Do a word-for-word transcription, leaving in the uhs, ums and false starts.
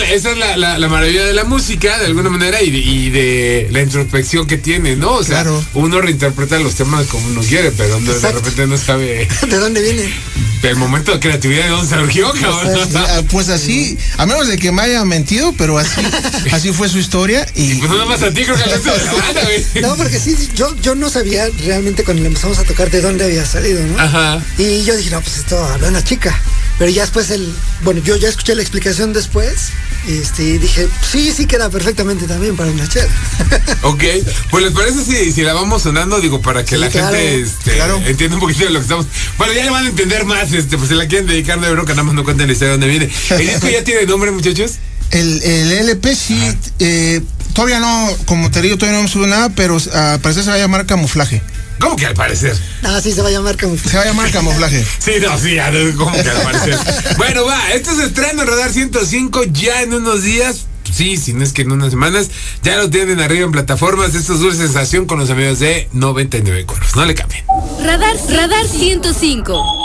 esa es la, la, la maravilla de la música, de alguna manera, y de, y de la introspección que tiene, ¿no? O sea, claro. Uno reinterpreta los temas como uno quiere, pero no, de repente no sabe de dónde viene. El momento de creatividad, ¿de dónde surgió, cabrón? Pues así, a menos de que me haya mentido, pero así así fue su historia. Y pues nada más a ti, creo que al resto de la banda, güey. No, porque sí, yo, yo no sabía realmente cuando le empezamos a tocar de dónde había salido, ¿no? Ajá. Y yo dije, no, pues esto habla una chica. Pero ya después el, bueno, yo ya escuché la explicación después, este, y dije, sí, sí queda perfectamente también para una chela. Ok, pues les parece si, si la vamos sonando, digo, para que sí, la claro, gente este, claro. entienda un poquito de lo que estamos. Bueno, ya le van a entender más, este, pues si la quieren dedicar, de bronca, nada más no cuenten la historia de dónde viene. ¿El disco ya tiene nombre, muchachos? El, el L P sí, eh, todavía no, como te digo, todavía no me sube nada, pero uh, al parecer se va a llamar Camuflaje. ¿Cómo que al parecer? Ah, sí, se va a llamar Camuflaje. Se va a llamar Camuflaje. Sí, no, sí, ¿cómo que al parecer? Bueno, va, esto se estrena en Radar ciento cinco ya en unos días. Sí, si no es que en unas semanas. Ya lo tienen arriba en plataformas. Esto es Dulce Sensación con los amigos de noventa y nueve Cuervos. No le cambien. Radar, Radar ciento cinco.